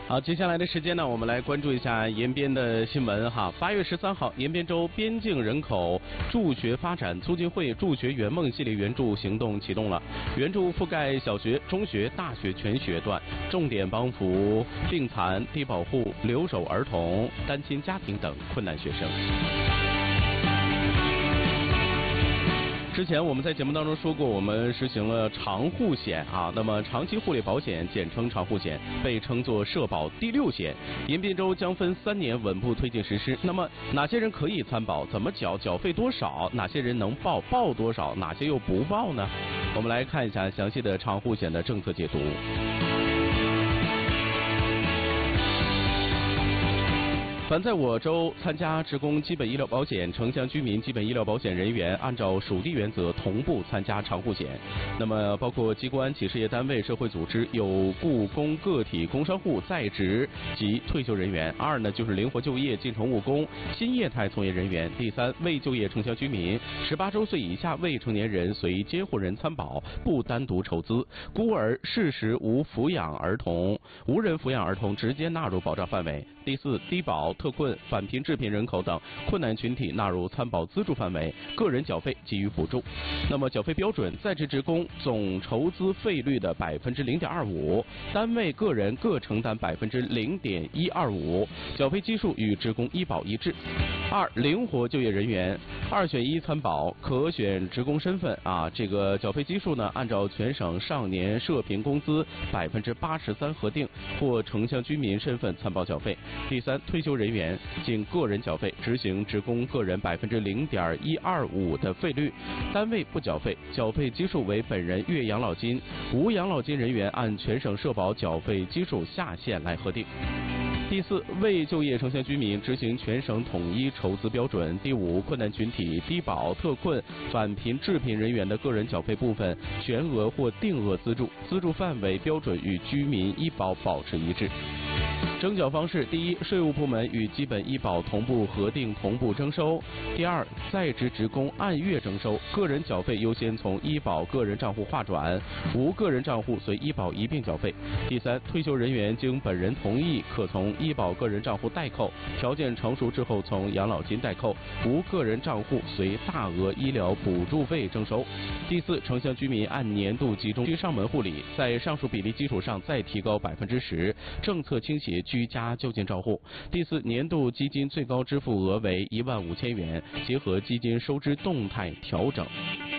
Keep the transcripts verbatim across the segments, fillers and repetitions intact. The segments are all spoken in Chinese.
好，接下来的时间呢，我们来关注一下延边的新闻哈。八月十三号，延边州边境人口助学发展促进会助学圆梦系列援助行动启动了，援助覆盖小学、中学、大学全学段，重点帮扶病残、低保户、留守儿童、单亲家庭等困难学生。之前我们在节目当中说过，我们实行了长护险啊，那么长期护理保险简称长护险，被称作社保第六险。延边州将分三年稳步推进实施。那么哪些人可以参保？怎么缴？缴费多少？哪些人能报？报多少？哪些又不报呢？我们来看一下详细的长护险的政策解读。凡在我州参加职工基本医疗保险、城乡居民基本医疗保险人员，按照属地原则同步参加长护险。那么，包括机关、企事业单位、社会组织、有雇工个体工商户、在职及退休人员。二呢，就是灵活就业、进城务工、新业态从业人员。第三，未就业城乡居民、十八周岁以下未成年人随监护人参保，不单独筹资。孤儿、事实无抚养儿童、无人抚养儿童直接纳入保障范围。第四，低保、特困、返贫致贫人口等困难群体纳入参保资助范围，个人缴费给予补助。那么缴费标准，在职职工总筹资费率的百分之零点二五，单位个人各承担百分之零点一二五，缴费基数与职工医保一致。二，灵活就业人员二选一参保，可选职工身份啊，这个缴费基数呢，按照全省上年社平工资百分之八十三核定，或城乡居民身份参保缴费。第三，退休人员仅个人缴费，执行职工个人百分之零点一二五的费率，单位不缴费，缴费基数为本人月养老金，无养老金人员按全省社保缴费基数下限来核定。第四，未就业城乡居民执行全省统一筹资标准。第五，困难群体、低保、特困、返贫致贫人员的个人缴费部分全额或定额资助，资助范围标准与居民医保保持一致。征缴方式：第一，税务部门与基本医保同步核定、同步征收；第二，在职职工按月征收，个人缴费优先从医保个人账户划转，无个人账户随医保一并缴费；第三，退休人员经本人同意，可从医保个人账户代扣，条件成熟之后从养老金代扣，无个人账户随大额医疗补助费征收；第四，城乡居民按年度集中居上门护理，在上述比例基础上再提高百分之十，政策倾斜居家就近照护。第四，年度基金最高支付额为一万五千元，结合基金收支动态调整。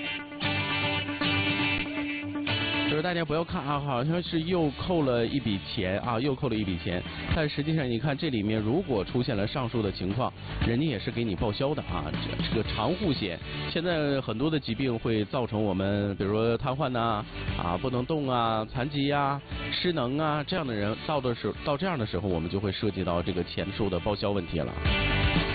就是大家不要看啊，好像是又扣了一笔钱啊，又扣了一笔钱，但实际上你看这里面如果出现了上述的情况，人家也是给你报销的啊。这这个长护险，现在很多的疾病会造成我们，比如说瘫痪呐、啊，啊不能动啊，残疾呀、啊、失能啊这样的人，到的时到这样的时候，我们就会涉及到这个钱数的报销问题了。